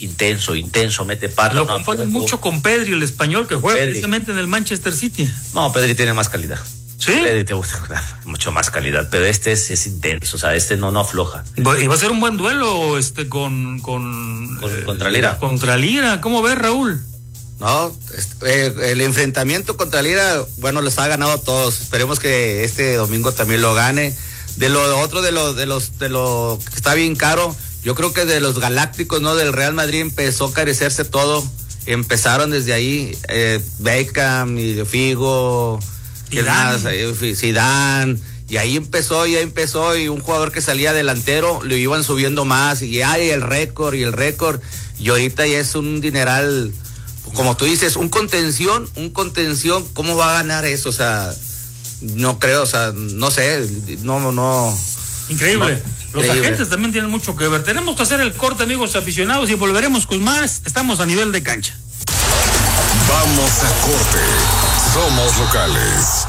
intenso, mete pata. Lo confunden mucho con Pedri, el español que juega precisamente en el Manchester City. No, Pedri tiene más calidad. ¿Sí? Pedri te gusta, mucho más calidad, pero este es intenso, o sea, este no afloja. Y va a ser un buen duelo contra Lira. Contra Lira, ¿cómo ves, Raúl? No, el enfrentamiento contra Lira, bueno, los ha ganado a todos. Esperemos que este domingo también lo gane. De lo que está bien caro, yo creo que de los galácticos, ¿no? Del Real Madrid empezó a carecerse todo. Empezaron desde ahí, Beckham y Figo, Zidane, y ahí empezó, y un jugador que salía delantero, lo iban subiendo más, y el récord, y ahorita ya es un dineral, como tú dices, un contención, ¿cómo va a ganar eso? O sea, no creo, o sea, no sé, no. Increíble. Los increíble. agentes también tienen mucho que ver. Tenemos que hacer el corte, amigos aficionados, y volveremos con más. Estamos a nivel de cancha. Vamos a corte. Somos locales.